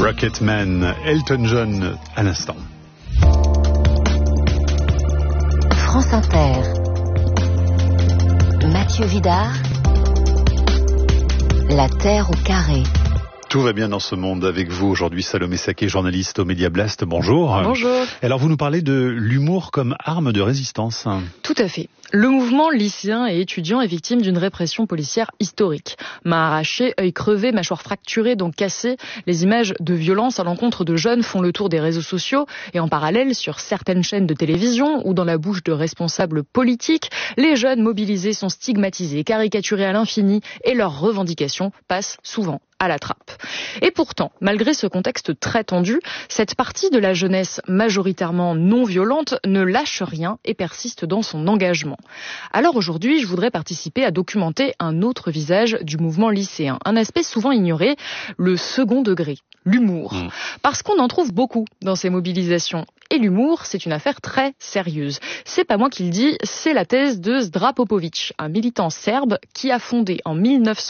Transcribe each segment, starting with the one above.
Rocketman, Elton John à l'instant. France Inter. Mathieu Vidard. La Terre au carré. Tout va bien dans ce monde avec vous aujourd'hui, Salomé Saké, journaliste au Média Blast. Bonjour. Bonjour. Alors vous nous parlez de l'humour comme arme de résistance. Tout à fait. Le mouvement lycéen et étudiant est victime d'une répression policière historique. Mains arrachées, œils crevés, mâchoires fracturées, dents cassées, les images de violence à l'encontre de jeunes font le tour des réseaux sociaux et en parallèle, sur certaines chaînes de télévision ou dans la bouche de responsables politiques, les jeunes mobilisés sont stigmatisés, caricaturés à l'infini et leurs revendications passent souvent à la trappe. Et pourtant, malgré ce contexte très tendu, cette partie de la jeunesse majoritairement non violente ne lâche rien et persiste dans son engagement. Alors aujourd'hui, je voudrais participer à documenter un autre visage du mouvement lycéen, un aspect souvent ignoré, le second degré, l'humour. Parce qu'on en trouve beaucoup dans ces mobilisations. Et l'humour, c'est une affaire très sérieuse. C'est pas moi qui le dis, c'est la thèse de Zdra Popović, un militant serbe qui a fondé en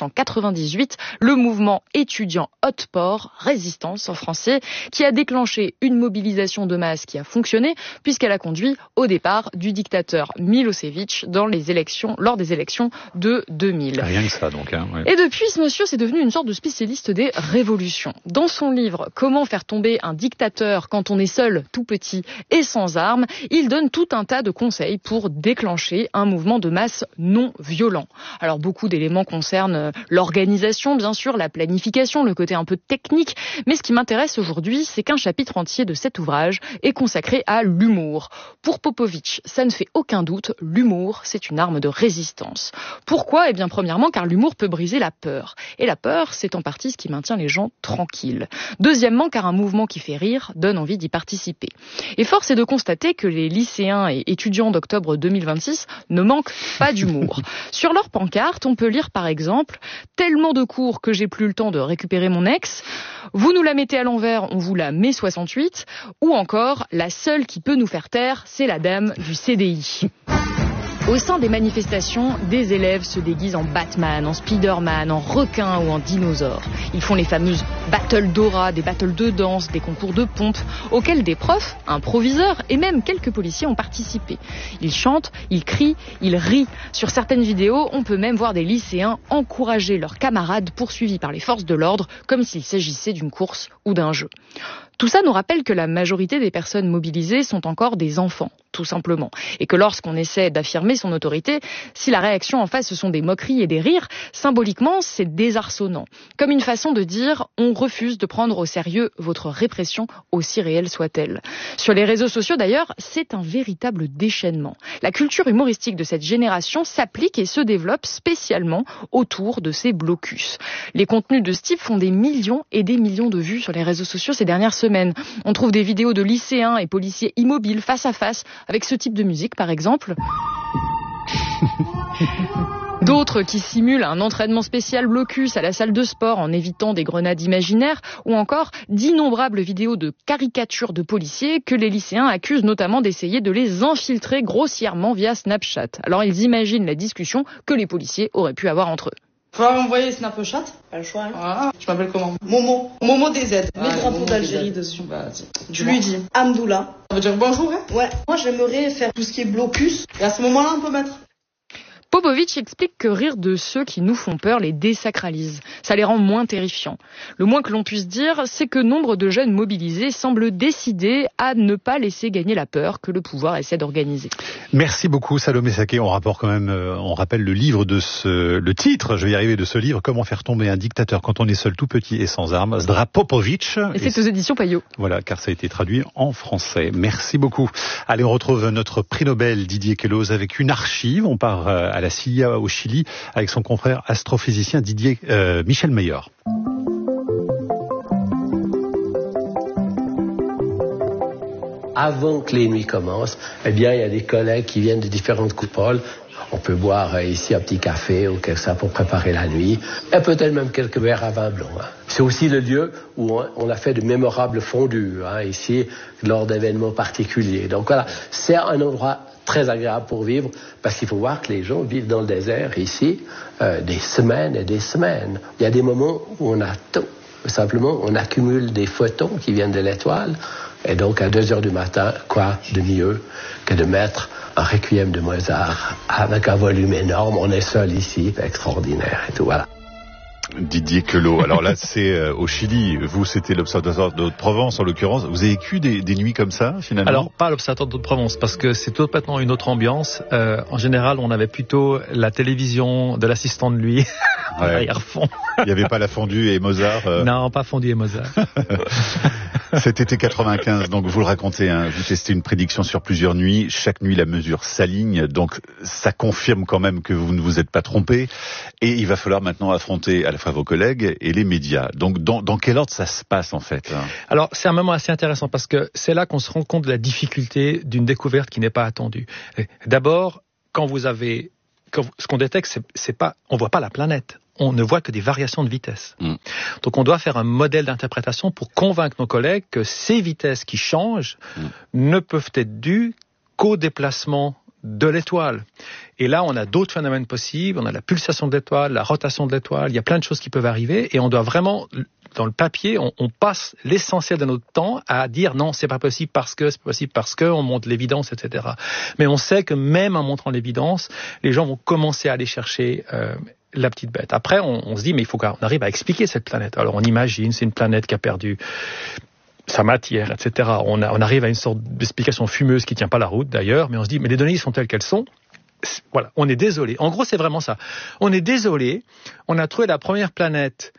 1998 le mouvement étudiant Otpor, résistance en français, qui a déclenché une mobilisation de masse qui a fonctionné puisqu'elle a conduit au départ du dictateur Milosevic lors des élections de 2000. Rien que ça donc. Ouais. Et depuis, ce monsieur, c'est devenu une sorte de spécialiste des révolutions. Dans son livre « Comment faire tomber un dictateur quand on est seul, tout petit et sans armes », il donne tout un tas de conseils pour déclencher un mouvement de masse non violent. Alors beaucoup d'éléments concernent l'organisation, bien sûr, la planification, le côté un peu technique, mais ce qui m'intéresse aujourd'hui, c'est qu'un chapitre entier de cet ouvrage est consacré à l'humour. Pour Popović, ça ne fait aucun doute, l'humour, c'est une arme de résistance. Pourquoi ? Eh bien, premièrement, car l'humour peut briser la peur. Et la peur, c'est en partie ce qui maintient les gens tranquilles. Deuxièmement, car un mouvement qui fait rire donne envie d'y participer. Et force est de constater que les lycéens et étudiants d'octobre 2026 ne manquent pas d'humour. Sur leur pancarte, on peut lire par exemple « Tellement de cours que j'ai plus le temps de récupérer mon ex »,« Vous nous la mettez à l'envers, on vous la met 68 » ou encore « La seule qui peut nous faire taire, c'est la dame du CDI ». Au sein des manifestations, des élèves se déguisent en Batman, en Spider-Man, en requin ou en dinosaure. Ils font les fameuses battles d'aura, des battles de danse, des concours de pompe, auxquels des profs, un proviseur et même quelques policiers ont participé. Ils chantent, ils crient, ils rient. Sur certaines vidéos, on peut même voir des lycéens encourager leurs camarades poursuivis par les forces de l'ordre comme s'il s'agissait d'une course ou d'un jeu. Tout ça nous rappelle que la majorité des personnes mobilisées sont encore des enfants, tout simplement. Et que lorsqu'on essaie d'affirmer son autorité, si la réaction en face ce sont des moqueries et des rires, symboliquement c'est désarçonnant. Comme une façon de dire « on refuse de prendre au sérieux votre répression, aussi réelle soit-elle ». Sur les réseaux sociaux d'ailleurs, c'est un véritable déchaînement. La culture humoristique de cette génération s'applique et se développe spécialement autour de ces blocus. Les contenus de ce type font des millions et des millions de vues sur les réseaux sociaux ces dernières semaines. On trouve des vidéos de lycéens et policiers immobiles face à face avec ce type de musique par exemple. D'autres qui simulent un entraînement spécial blocus à la salle de sport en évitant des grenades imaginaires ou encore d'innombrables vidéos de caricatures de policiers que les lycéens accusent notamment d'essayer de les infiltrer grossièrement via Snapchat. Alors ils imaginent la discussion que les policiers auraient pu avoir entre eux. Faut m'envoyer Snapchat, pas le choix. Hein. Ah, tu m'appelles comment ? Momo DZ. Mets le drapeau d'Algérie dessus. Tu lui dis Amdoula. Ça veut dire bonjour, hein ? Ouais. Moi, j'aimerais faire tout ce qui est blocus. Et à ce moment-là, on peut mettre. Popović explique que rire de ceux qui nous font peur les désacralise. Ça les rend moins terrifiants. Le moins que l'on puisse dire, c'est que nombre de jeunes mobilisés semblent décidés à ne pas laisser gagner la peur que le pouvoir essaie d'organiser. Merci beaucoup Salomé Saké. On rappelle le livre le titre, je vais y arriver, de ce livre, Comment faire tomber un dictateur quand on est seul, tout petit et sans armes, Zdra Popović. Et c'est aux éditions Payot. Voilà, car ça a été traduit en français. Merci beaucoup. Allez, on retrouve notre prix Nobel Didier Queloz avec une archive. On part à la CIA au Chili avec son confrère astrophysicien Michel Meyer. Avant que les nuits commencent, eh bien, il y a des collègues qui viennent de différentes coupoles. On peut boire ici un petit café ou quelque chose pour préparer la nuit. Et peut-être même quelques verres à vin blanc. C'est aussi le lieu où on a fait de mémorables fondues, ici, lors d'événements particuliers. Donc voilà, c'est un endroit très agréable pour vivre, parce qu'il faut voir que les gens vivent dans le désert ici des semaines et des semaines. Il y a des moments où on a tout. Simplement, on accumule des photons qui viennent de l'étoile. Et donc, à 2 heures du matin, quoi de mieux que de mettre un requiem de Mozart avec un volume énorme. On est seul ici, extraordinaire et tout, voilà. Didier Queloz. Alors là, c'est au Chili. Vous, c'était l'Observatoire de Haute-Provence, en l'occurrence. Vous avez vécu des nuits comme ça, finalement? Alors, pas l'Observatoire de Haute-Provence, parce que c'est complètement une autre ambiance. En général, on avait plutôt la télévision de l'assistant de lui, arrière-fond. Il n'y avait pas la fondue et Mozart Non, pas fondue et Mozart. Cet été 95, donc vous le racontez, hein, vous testez une prédiction sur plusieurs nuits. Chaque nuit, la mesure s'aligne, donc ça confirme quand même que vous ne vous êtes pas trompé. Et il va falloir maintenant affronter à la fois vos collègues et les médias. Donc dans quel ordre ça se passe en fait, hein? Alors c'est un moment assez intéressant parce que c'est là qu'on se rend compte de la difficulté d'une découverte qui n'est pas attendue. D'abord, ce qu'on détecte, c'est pas, on voit pas la planète. On ne voit que des variations de vitesse. Donc on doit faire un modèle d'interprétation pour convaincre nos collègues que ces vitesses qui changent ne peuvent être dues qu'au déplacement de l'étoile. Et là, on a d'autres phénomènes possibles. On a la pulsation de l'étoile, la rotation de l'étoile. Il y a plein de choses qui peuvent arriver. Et on doit vraiment, dans le papier, on passe l'essentiel de notre temps à dire non, c'est pas possible parce que, on montre l'évidence, etc. Mais on sait que même en montrant l'évidence, les gens vont commencer à aller chercher la petite bête. Après, on se dit, mais il faut qu'on arrive à expliquer cette planète. Alors, on imagine, c'est une planète qui a perdu sa matière, etc. On arrive à une sorte d'explication fumeuse qui tient pas la route, d'ailleurs, mais on se dit, mais les données sont telles qu'elles sont. Voilà, on est désolé. En gros, c'est vraiment ça. On est désolé. On a trouvé la première planète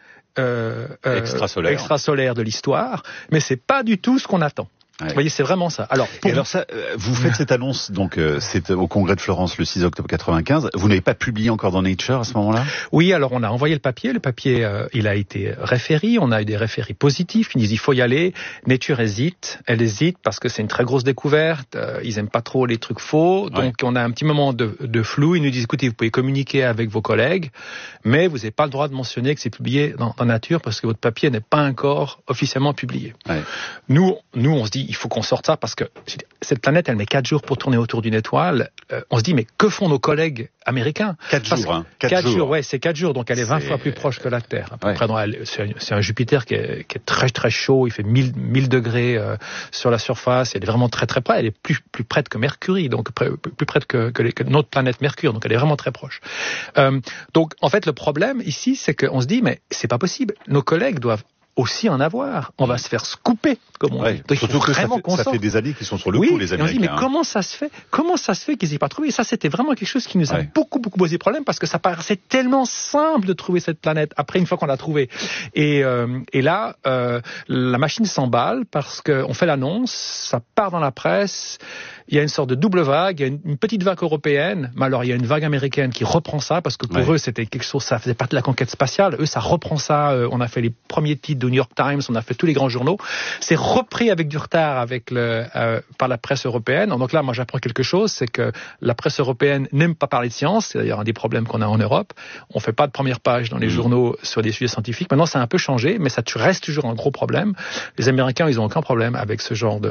extrasolaire de l'histoire, mais c'est pas du tout ce qu'on attend. Ouais. Vous voyez, c'est vraiment ça. Alors ça, vous faites cette annonce, donc c'est au Congrès de Florence le 6 octobre 95. Vous n'avez pas publié encore dans Nature à ce moment-là? Oui, alors on a envoyé le papier. Le papier, il a été référé. On a eu des référés positifs qui disent il faut y aller. Nature hésite. Elle hésite parce que c'est une très grosse découverte. Ils aiment pas trop les trucs faux. Donc on a un petit moment de flou. Ils nous disent écoutez, vous pouvez communiquer avec vos collègues, mais vous n'avez pas le droit de mentionner que c'est publié dans Nature parce que votre papier n'est pas encore officiellement publié. Ouais. Nous, on se dit il faut qu'on sorte ça parce que cette planète, elle met 4 jours pour tourner autour d'une étoile. On se dit, mais que font nos collègues américains? 4 jours, hein. 4 jours, ouais, c'est 4 jours, donc elle est 20 fois plus proche que la Terre. Après, c'est un Jupiter qui est très très chaud, il fait 1000 degrés sur la surface, elle est vraiment très très près, elle est plus près que Mercure, donc plus près que notre planète Mercure, donc elle est vraiment très proche. Donc, en fait, le problème ici, c'est qu'on se dit, mais c'est pas possible, nos collègues doivent aussi en avoir. On va se faire scooper, comme on dit. Donc, surtout que ça fait des années qu'ils sont sur le coup, les Américains. Et on se dit, mais comment ça se fait qu'ils n'aient pas trouvé? Et ça, c'était vraiment quelque chose qui nous a beaucoup posé problème parce que ça paraissait tellement simple de trouver cette planète après une fois qu'on l'a trouvée. Et là, la machine s'emballe parce qu'on fait l'annonce, ça part dans la presse, il y a une sorte de double vague, il y a une petite vague européenne, mais alors il y a une vague américaine qui reprend ça parce que pour eux, c'était quelque chose, ça faisait partie de la conquête spatiale. Eux, ça reprend ça. On a fait les premiers titres de New York Times, on a fait tous les grands journaux. C'est repris avec du retard par la presse européenne. Donc là, moi, j'apprends quelque chose, c'est que la presse européenne n'aime pas parler de science. C'est d'ailleurs un des problèmes qu'on a en Europe. On fait pas de première page dans les journaux sur des sujets scientifiques. Maintenant, ça a un peu changé, mais ça reste toujours un gros problème. Les Américains, ils ont aucun problème avec ce genre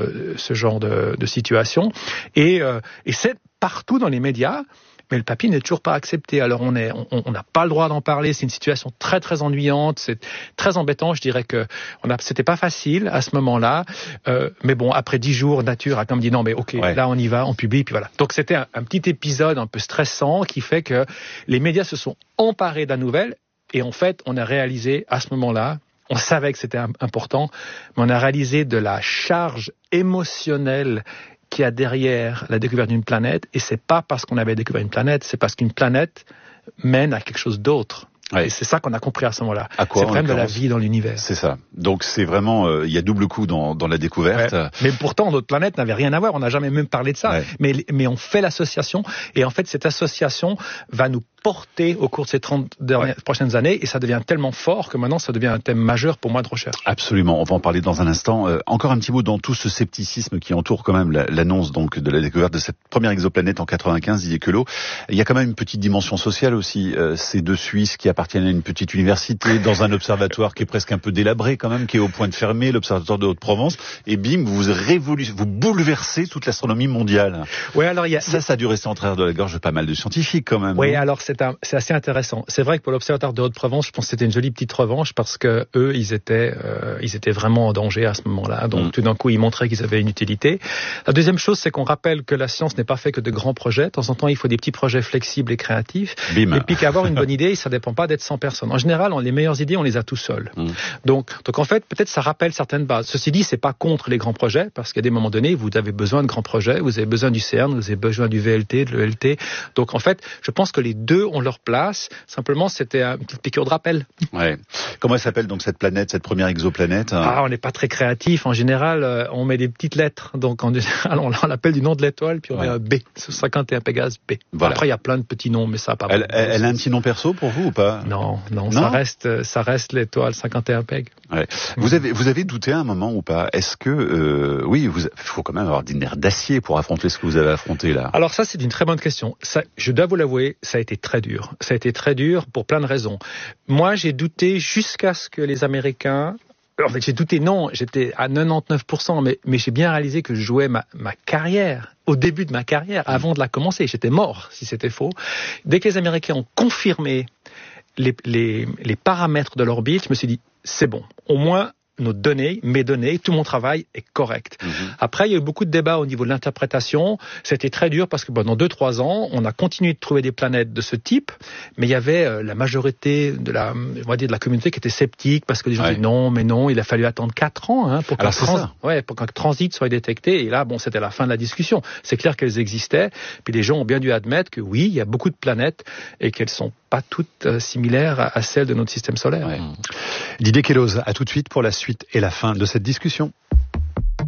de situation. Et c'est partout dans les médias. Mais le papier n'est toujours pas accepté. Alors on n'a pas le droit d'en parler. C'est une situation très très ennuyante. C'est très embêtant. Je dirais que c'était pas facile à ce moment-là. Mais bon, après 10 jours, Nature a comme dit non, mais ok, là on y va, on publie, puis voilà. Donc c'était un petit épisode un peu stressant qui fait que les médias se sont emparés de la nouvelle. Et en fait, on a réalisé à ce moment-là, on savait que c'était important, mais on a réalisé de la charge émotionnelle qu'il y a derrière la découverte d'une planète, et c'est pas parce qu'on avait découvert une planète, c'est parce qu'une planète mène à quelque chose d'autre. Ouais. Et c'est ça qu'on a compris à ce moment-là. C'est vraiment de la vie dans l'univers. C'est ça. Donc c'est vraiment, il y a double coup dans la découverte. Ouais. Mais pourtant, notre planète n'avait rien à voir. On n'a jamais même parlé de ça. Ouais. Mais on fait l'association. Et en fait, cette association va nous porter au cours de ces 30 prochaines années. Et ça devient tellement fort que maintenant, ça devient un thème majeur pour moi de recherche. Absolument. On va en parler dans un instant. Encore un petit mot dans tout ce scepticisme qui entoure quand même l'annonce donc de la découverte de cette première exoplanète en 95, Didier Queloz. Il y a quand même une petite dimension sociale aussi. Ces deux Suisses qui appartiennent à une petite université, dans un observatoire qui est presque un peu délabré quand même, qui est au point de fermer, l'observatoire de Haute-Provence, et bim, vous bouleversez toute l'astronomie mondiale. Oui, alors ça a dû rester en travers de la gorge de pas mal de scientifiques quand même. Oui, alors c'est assez intéressant. C'est vrai que pour l'observatoire de Haute-Provence, je pense que c'était une jolie petite revanche parce que eux, ils étaient vraiment en danger à ce moment-là. Donc tout d'un coup, ils montraient qu'ils avaient une utilité. La deuxième chose, c'est qu'on rappelle que la science n'est pas faite que de grands projets. De temps en temps, il faut des petits projets flexibles et créatifs. Bim. Et puis qu'avoir une bonne idée, ça dépend pas d'être 100 personnes. En général, les meilleures idées, on les a tout seuls. Donc en fait, peut-être ça rappelle certaines bases. Ceci dit, c'est pas contre les grands projets parce qu'à des moments donnés, vous avez besoin de grands projets, vous avez besoin du CERN, vous avez besoin du VLT, de l'ELT. Donc en fait, je pense que les deux ont leur place. Simplement, c'était une petite piqûre de rappel. Ouais. Comment elle s'appelle donc cette planète, cette première exoplanète? On n'est pas très créatif. En général, on met des petites lettres. Donc en général, on l'appelle du nom de l'étoile, puis on met un B. 51 Pégase B. Voilà. Après, il y a plein de petits noms, mais ça n'a pas. Elle a un petit nom perso pour vous ou pas? Non, ça reste l'étoile 51 Pég. Ouais. Vous avez douté à un moment ou pas? Est-ce que il faut quand même avoir des nerfs d'acier pour affronter ce que vous avez affronté là? Alors ça, c'est une très bonne question. Ça, je dois vous l'avouer, ça a été très dur. Ça a été très dur pour plein de raisons. Moi, j'ai douté jusqu'à ce que les Américains... En fait, j'ai douté, non, j'étais à 99%, mais j'ai bien réalisé que je jouais ma carrière, au début de ma carrière, avant de la commencer. J'étais mort si c'était faux. Dès que les Américains ont confirmé les paramètres de l'orbite, je me suis dit, c'est bon, au moins... mes données, tout mon travail est correct. Après, il y a eu beaucoup de débats au niveau de l'interprétation. C'était très dur parce que pendant 2-3 ans, on a continué de trouver des planètes de ce type, mais il y avait la majorité de la communauté qui était sceptique parce que les gens disaient non, il a fallu attendre 4 ans pour qu'un transit soit détecté. Et là, c'était la fin de la discussion. C'est clair qu'elles existaient, puis les gens ont bien dû admettre que oui, il y a beaucoup de planètes et qu'elles sont pas toutes similaires à celles de notre système solaire. Ouais. Didier Queloz, à tout de suite pour la suite et la fin de cette discussion.